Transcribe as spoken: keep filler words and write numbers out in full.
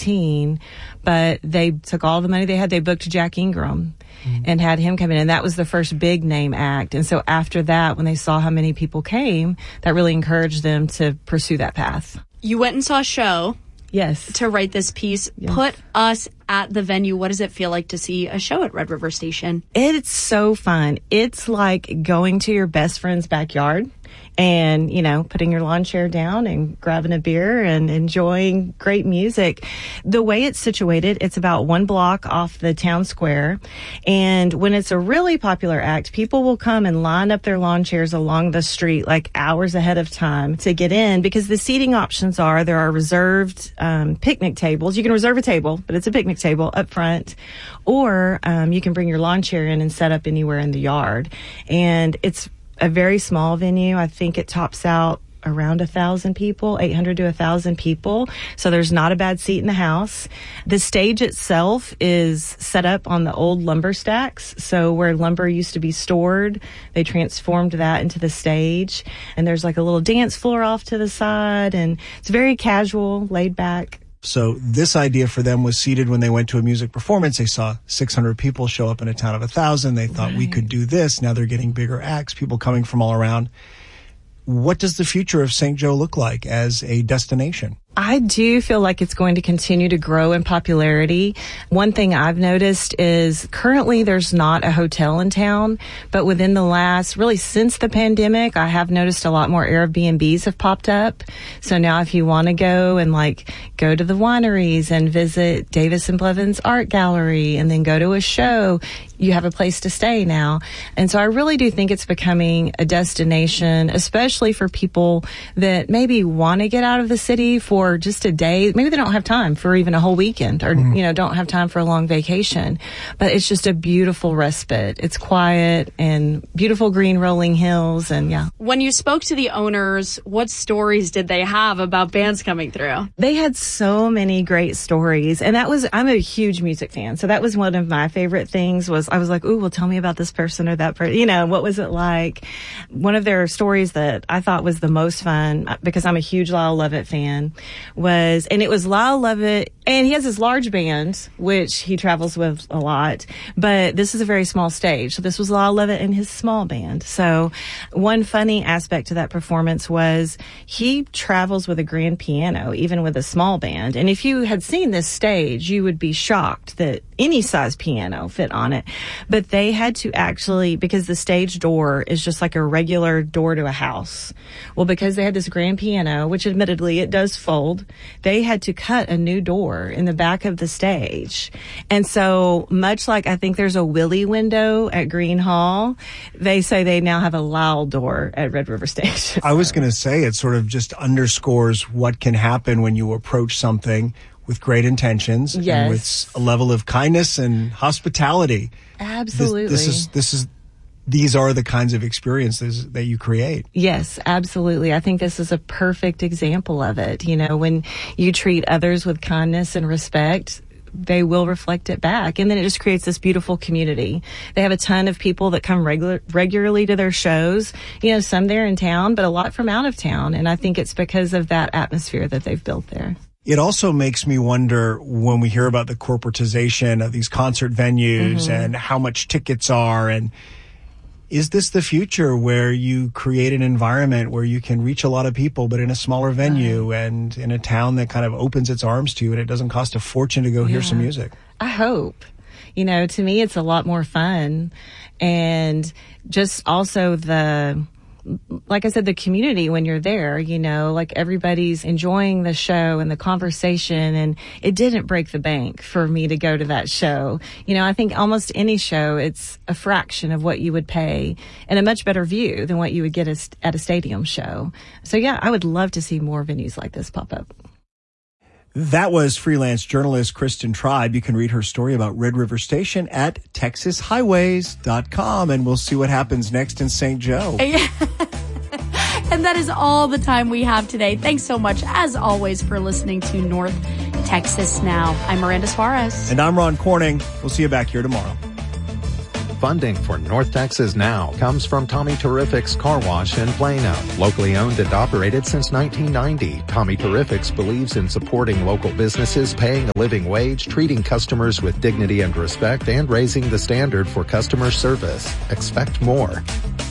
eighteen, but they took all the money they had. They booked Jack Ingram mm-hmm. and had him come in, and that was the first big name act. And so after that, when they saw how many people came, that really encouraged them to pursue that path. You went and saw a show. Yes. To write this piece. Yes. Put us at the venue. What does it feel like to see a show at Red River Station? It's so fun. It's like going to your best friend's backyard and, you know, putting your lawn chair down and grabbing a beer and enjoying great music. The way it's situated, it's about one block off the town square. And when it's a really popular act, people will come and line up their lawn chairs along the street like hours ahead of time to get in, because the seating options are there are reserved um, picnic tables. You can reserve a table, but it's a picnic table up front, or um, you can bring your lawn chair in and set up anywhere in the yard. And it's a very small venue. I think it tops out around a thousand people, eight hundred to a thousand people. So there's not a bad seat in the house. The stage itself is set up on the old lumber stacks. So where lumber used to be stored, they transformed that into the stage. And there's like a little dance floor off to the side, and it's very casual, laid back. So this idea for them was seeded when they went to a music performance. They saw six hundred people show up in a town of one thousand. They thought, right, we could do this. Now they're getting bigger acts, people coming from all around. What does the future of Saint Joe look like as a destination? I do feel like it's going to continue to grow in popularity. One thing I've noticed is currently there's not a hotel in town, but within the last, really since the pandemic, I have noticed a lot more Airbnbs have popped up. So now if you want to go and like go to the wineries and visit Davis and Blevins Art Gallery and then go to a show, you have a place to stay now. And so I really do think it's becoming a destination, especially for people that maybe want to get out of the city for or just a day. Maybe they don't have time for even a whole weekend, or, mm. you know, don't have time for a long vacation. But it's just a beautiful respite. It's quiet and beautiful green rolling hills, and yeah. When you spoke to the owners, what stories did they have about bands coming through? They had so many great stories. And that was, I'm a huge music fan. So that was one of my favorite things was I was like, ooh, well, tell me about this person or that person. You know, what was it like? One of their stories that I thought was the most fun, because I'm a huge Lyle Lovett fan, was, and it was Lyle Lovett, and he has his large band, which he travels with a lot, but this is a very small stage. So this was Lyle Lovett and his small band. So one funny aspect to that performance was he travels with a grand piano, even with a small band. And if you had seen this stage, you would be shocked that any size piano fit on it. But they had to actually, because the stage door is just like a regular door to a house. Well, because they had this grand piano, which admittedly it does fold, they had to cut a new door in the back of the stage. And so much like I think there's a Willie window at Green Hall, they say they now have a Lyle door at Red River Station. I was going to say it sort of just underscores what can happen when you approach something with great intentions, yes, and with a level of kindness and hospitality. Absolutely. This, this is this is these are the kinds of experiences that you create. Yes, absolutely. I think this is a perfect example of it. You know, when you treat others with kindness and respect, they will reflect it back. And then it just creates this beautiful community. They have a ton of people that come regular, regularly to their shows. You know, some there in town, but a lot from out of town. And I think it's because of that atmosphere that they've built there. It also makes me wonder when we hear about the corporatization of these concert venues, mm-hmm, and how much tickets are, and is this the future where you create an environment where you can reach a lot of people, but in a smaller venue, right, and in a town that kind of opens its arms to you and it doesn't cost a fortune to go, yeah, hear some music? I hope. You know, to me, it's a lot more fun. And just also the, like I said, the community when you're there, you know, like everybody's enjoying the show and the conversation, and it didn't break the bank for me to go to that show. You know, I think almost any show, it's a fraction of what you would pay and a much better view than what you would get at a stadium show. So yeah, I would love to see more venues like this pop up. That was freelance journalist Kristen Tribe. You can read her story about Red River Station at texas highways dot com, and we'll see what happens next in Saint Joe. And that is all the time we have today. Thanks so much, as always, for listening to North Texas Now. I'm Miranda Suarez. And I'm Ron Corning. We'll see you back here tomorrow. Funding for North Texas Now comes from Tommy Terrific's Car Wash in Plano. Locally owned and operated since nineteen ninety, Tommy Terrific's believes in supporting local businesses, paying a living wage, treating customers with dignity and respect, and raising the standard for customer service. Expect more.